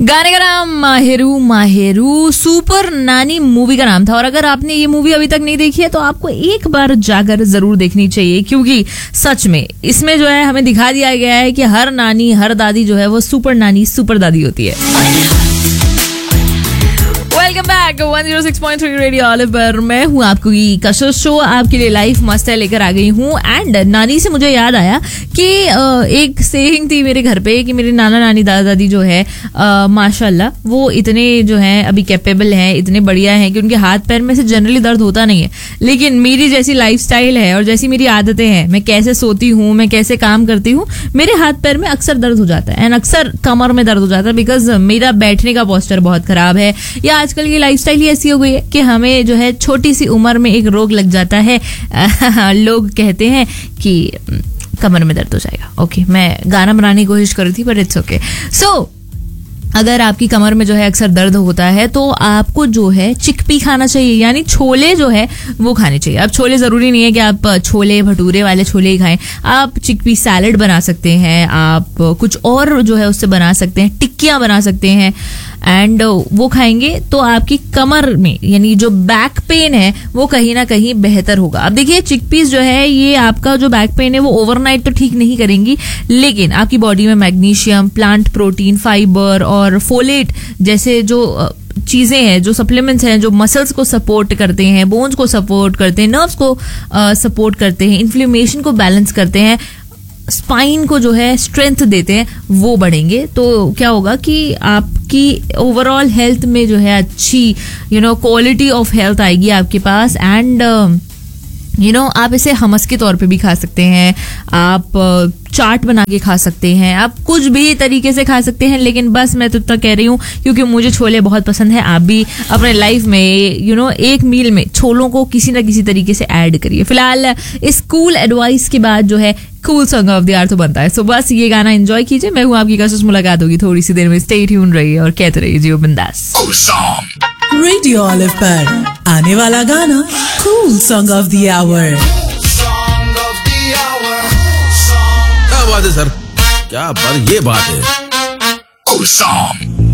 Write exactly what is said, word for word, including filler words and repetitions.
गाने का नाम माहिरू माहिरू सुपर नानी मूवी का नाम था। और अगर आपने ये मूवी अभी तक नहीं देखी है तो आपको एक बार जाकर जरूर देखनी चाहिए, क्योंकि सच में इसमें जो है हमें दिखा दिया गया है कि हर नानी हर दादी जो है वो सुपर नानी सुपर दादी होती है। Welcome back one zero six point three radio olive पर मैं हूँ आपको कशिश शो आपके लिए लाइफ मस्त है लेकर आ गई हूँ। एंड नानी से मुझे याद आया कि एक सेइंग थी मेरे घर पे कि मेरे नाना नानी दादा दादी जो है माशाल्लाह वो इतने जो है अभी कैपेबल हैं, इतने बढ़िया हैं कि उनके हाथ पैर में से जनरली दर्द होता नहीं है। लेकिन मेरी जैसी लाइफस्टाइल है और जैसी मेरी आदतें हैं, मैं कैसे सोती हूँ, मैं कैसे काम करती हूँ, मेरे हाथ पैर में अक्सर दर्द हो जाता है एंड अक्सर कमर में दर्द हो जाता है, बिकॉज मेरा बैठने का पोस्चर बहुत खराब है या आजकल की लाइफस्टाइल ही ऐसी हो गई है कि हमें जो है छोटी सी उम्र में एक रोग लग जाता है। लोग कहते हैं कि कमर में दर्द हो जाएगा। ओके okay, मैं गाना बनाने की कोशिश कर रही थी पर इट्स ओके। सो अगर आपकी कमर में जो है अक्सर दर्द होता है तो आपको जो है चिकपी खाना चाहिए, यानी छोले जो है वो खाने चाहिए। अब छोले जरूरी नहीं है कि आप छोले भटूरे वाले छोले ही खाएं, आप चिकपी सैलेड बना सकते हैं, आप कुछ और जो है उससे बना सकते हैं, टिक्कियां बना सकते हैं एंड वो खाएंगे तो आपकी कमर में यानी जो बैक पेन है वो कहीं ना कहीं बेहतर होगा। अब देखिए चिकपीस जो है ये आपका जो बैक पेन है वो ओवरनाइट तो ठीक नहीं करेंगी, लेकिन आपकी बॉडी में मैग्नीशियम, प्लांट प्रोटीन, फाइबर और फोलेट जैसे जो चीजें हैं, जो सप्लीमेंट्स हैं, जो मसल्स को सपोर्ट करते हैं, बोन्स को सपोर्ट करते हैं, नर्व्स को सपोर्ट करते हैं, इन्फ्लेमेशन को बैलेंस करते हैं, स्पाइन को जो है स्ट्रेंथ देते हैं, वो बढ़ेंगे। तो क्या होगा कि आपकी ओवरऑल हेल्थ में जो है अच्छी you know quality of health आएगी आपके पास। एंड यू नो आप इसे हमस के तौर पे भी खा सकते हैं, आप चाट बना के खा सकते हैं, आप कुछ भी तरीके से खा सकते हैं। लेकिन बस मैं तो इतना कह रही हूँ क्योंकि मुझे छोले बहुत पसंद है, आप भी अपने लाइफ में यू नो एक मील में छोलों को किसी ना किसी तरीके से ऐड करिए। फिलहाल इस कूल एडवाइस के बाद जो है cool song of the our तो बनता है। सो बस ये गाना एंजॉय कीजिए। मैं हूँ आपकी कशिश, मुलाकात होगी थोड़ी सी देर में। स्टे ट्यून रहिए और कहते रहिए जियो बिंदास। रेडियो ऑलिव पर आने वाला गाना cool song of the our. क्या बात है सर, क्या बात, ये बात है।